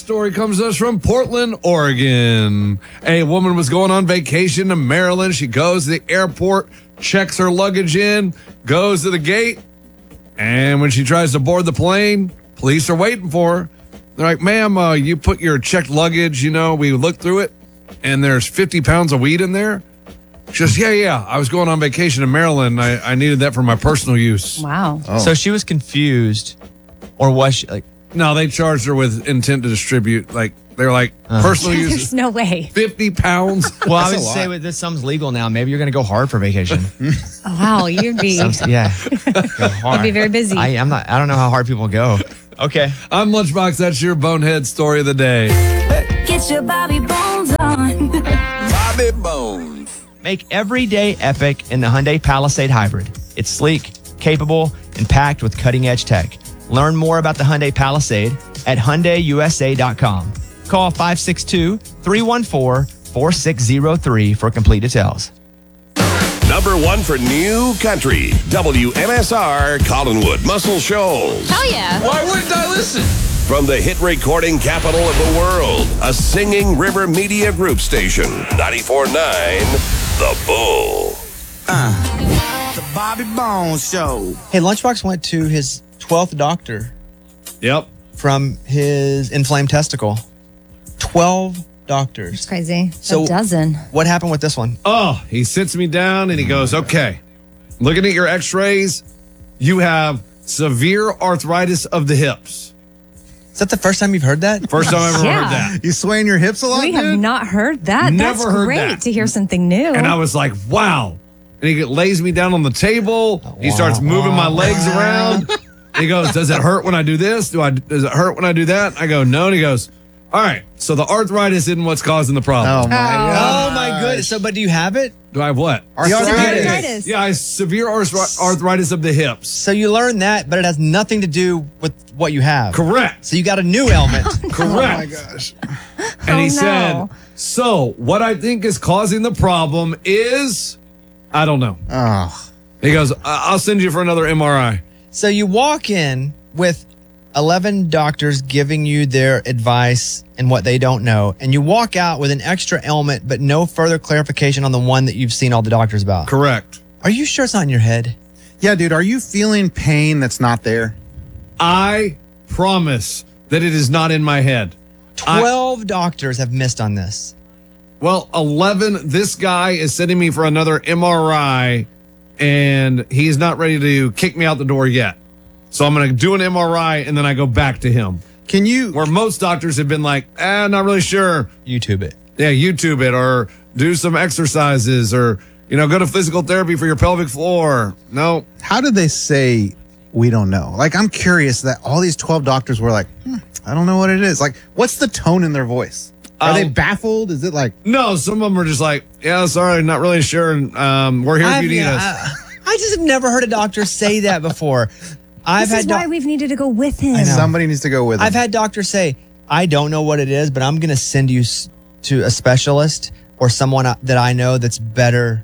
story comes to us from Portland, Oregon. A woman was going on vacation to Maryland. She goes to the airport, checks her luggage in, goes to the gate, and when she tries to board the plane, police are waiting for her. They're like, ma'am, you put your checked luggage, we looked through it, and there's 50 pounds of weed in there. She goes, yeah, I was going on vacation in Maryland. I needed that for my personal use. Wow. Oh. So she was confused, or was she like? No, they charged her with intent to distribute. Like, they're like, personal use. There's no way. 50 pounds. Well, I would say with this something's legal now. Maybe you're going to go hard for vacation. Wow, you'd be Yeah, go hard. you'd be very busy. I don't know how hard people go. Okay. I'm Lunchbox. That's your bonehead story of the day. Get your Bobby Bones on. Bobby Bones. Make every day epic in the Hyundai Palisade Hybrid. It's sleek, capable, and packed with cutting-edge tech. Learn more about the Hyundai Palisade at HyundaiUSA.com. Call 562-314-4603 for complete details. Number one for new country. WMSR Collinwood, Muscle Shoals. Hell yeah. Why wouldn't I listen? From the hit recording capital of the world, a Singing River Media Group station. 94.9 The Bull. The Bobby Bones Show. Hey, Lunchbox went to his 12th doctor Yep. from his inflamed testicle. 12 doctors. It's crazy. So- A dozen. What happened with this one? Oh, he sits me down and he goes, okay, looking at your x-rays, you have severe arthritis of the hips. Is that the first time you've heard that? First time I've ever Yeah. heard that. You swaying your hips a lot, We dude? have not heard that. Never That's heard great that. to hear something new. And I was like, wow. And he lays me down on the table. He starts moving my legs around. He goes, does it hurt when I do this? Does it hurt when I do that? I go, no. And he goes, all right, so the arthritis isn't what's causing the problem. Oh, my God. Oh, my goodness. So, but do you have it? Do I have what? Arthritis. Yeah, I have severe arthritis of the hips. So you learned that, but it has nothing to do with what you have. Correct. So you got a new ailment. Correct. Oh, my gosh. And he Oh, said, no. so what I think is causing the problem is, I don't know. Oh. He goes, I'll send you for another MRI. So you walk in with 11 doctors giving you their advice and what they don't know, and you walk out with an extra ailment, but no further clarification on the one that you've seen all the doctors about. Correct. Are you sure it's not in your head? Yeah, dude, are you feeling pain that's not there? I promise that it is not in my head. 12 doctors have missed on this. Well, 11, this guy is sending me for another MRI, and he's not ready to kick me out the door yet. So I'm going to do an MRI, and then I go back to him. Can you? Where most doctors have been like, not really sure. YouTube it. Yeah, YouTube it, or do some exercises, or, go to physical therapy for your pelvic floor. No. How did they say we don't know? Like, I'm curious that all these 12 doctors were like, I don't know what it is. Like, what's the tone in their voice? Are they baffled? Is it like, No, some of them are just like, yeah, sorry, not really sure. We're here if you need us. I just have never heard a doctor say that before. This is why we've needed to go with him. somebody needs to go with them? I've had doctors say, I don't know what it is, but I'm going to send you to a specialist or someone that I know that's better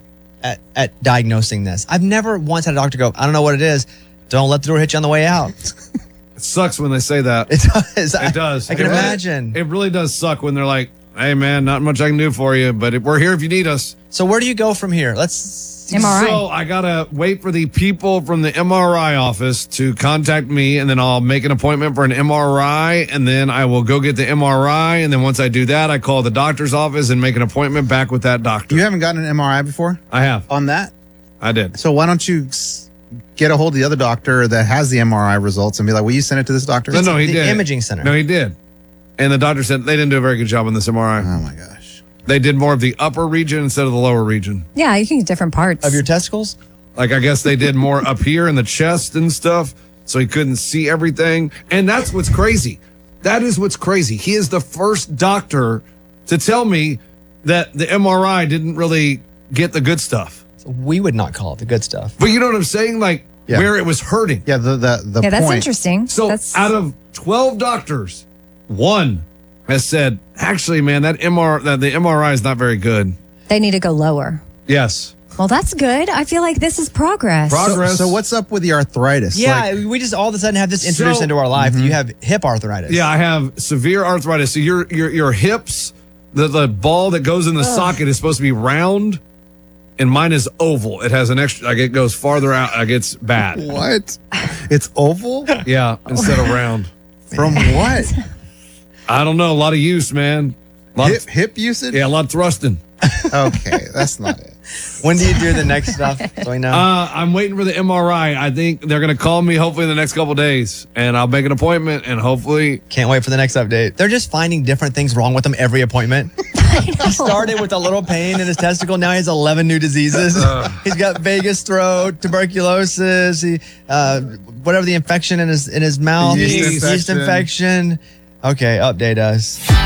at diagnosing this. I've never once had a doctor go, I don't know what it is. Don't let the door hit you on the way out. It sucks when they say that. It does. It does. I can imagine. It really does suck when they're like, hey, man, not much I can do for you, but we're here if you need us. So where do you go from here? Let's MRI. So I got to wait for the people from the MRI office to contact me, and then I'll make an appointment for an MRI, and then I will go get the MRI. And then once I do that, I call the doctor's office and make an appointment back with that doctor. You haven't gotten an MRI before I have. on that? I did. So why don't you get a hold of the other doctor that has the MRI results and be like, will you send it to this doctor? No, he the did. imaging center. No, he did. And the doctor said they didn't do a very good job on this MRI. Oh, my gosh. They did more of the upper region instead of the lower region. Yeah, you can get different parts. Of your testicles? Like, I guess they did more up here in the chest and stuff, so he couldn't see everything. And that's what's crazy. That is what's crazy. He is the first doctor to tell me that the MRI didn't really get the good stuff. We would not call it the good stuff. But you know what I'm saying? Like, Yeah. where it was hurting. Yeah, the yeah, that's point. interesting. So that's, out of 12 doctors, one has said, actually, man, the MRI is not very good. they need to go lower. Yes. Well, that's good. I feel like this is progress. So what's up with the arthritis? Yeah, we just all of a sudden have this introduced into our life. You have hip arthritis. Yeah, I have severe arthritis. So your hips, the ball that goes in the socket is supposed to be round, and mine is oval. It has an extra, like it goes farther out. Like it's bad. What? It's oval? Yeah, instead of round. From what? I don't know. A lot of use, man. Hip usage? Yeah, a lot of thrusting. Okay, that's not it. When do you do the next stuff? So we know. I'm waiting for the MRI. I think they're going to call me hopefully in the next couple days, and I'll make an appointment, and hopefully. Can't wait for the next update. They're just finding different things wrong with him every appointment. He started with a little pain in his testicle. Now he has 11 new diseases. He's got vagus throat, tuberculosis, whatever the infection in his mouth, Yeast yeast infection. Okay, update us.